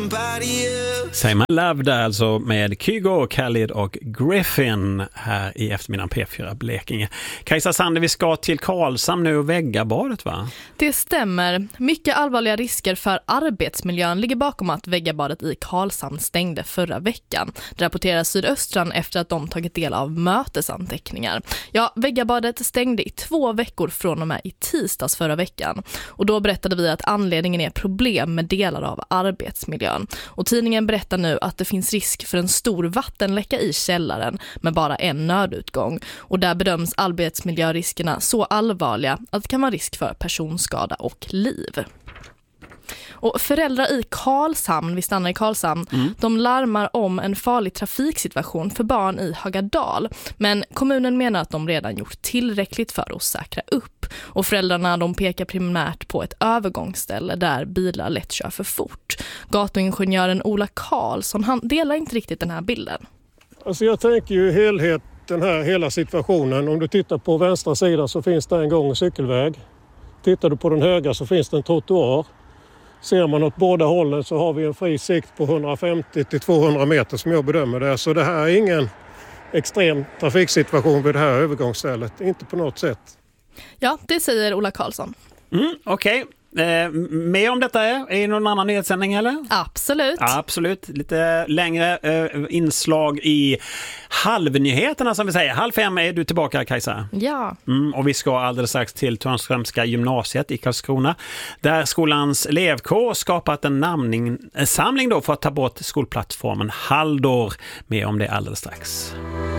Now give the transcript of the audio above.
Säger man Love där alltså med Kygo, Khalid och Griffin här i eftermiddagen P4 Blekinge. Kajsa Sander, vi ska till Karlshamn nu och Väggabadet, va? Det stämmer. Mycket allvarliga risker för arbetsmiljön ligger bakom att Väggabadet i Karlshamn stängde förra veckan. Det rapporterar Sydöstran efter att de tagit del av mötesanteckningar. Ja, Väggabadet stängde i 2 veckor från och med i tisdags förra veckan. Och då berättade vi att anledningen är problem med delar av arbetsmiljön. Och tidningen berättar nu att det finns risk för en stor vattenläcka i källaren med bara en nödutgång. Och där bedöms arbetsmiljöriskerna så allvarliga att det kan vara risk för personskada och liv. Och föräldrar i Karlshamn, vi stannar i Karlshamn, de larmar om en farlig trafiksituation för barn i Högadal. Men kommunen menar att de redan gjort tillräckligt för att säkra upp. Och föräldrarna de pekar primärt på ett övergångsställe där bilar lätt kör för fort. Gatuingenjören Ola Karlsson, han delar inte riktigt den här bilden. Alltså jag tänker ju den här hela situationen. Om du tittar på vänstra sidan så finns det en gång- och cykelväg. Tittar du på den högra så finns det en trottoar. Ser man åt båda hållen så har vi en fri sikt på 150-200 meter som jag bedömer det. Så det här är ingen extrem trafiksituation vid det här övergångsstället. Inte på något sätt. Ja, det säger Ola Karlsson. Okej. Med om detta är det någon annan nedsändning eller? Absolut. Ja, absolut. Lite längre inslag i halvnyheterna som vi säger. 4:30 är du tillbaka, Kajsa. Ja. Och vi ska alldeles strax till Törnströmska gymnasiet i Karlskrona. Där skolans elevkår skapat en samling då för att ta bort skolplattformen Haldor. Med om det alldeles strax.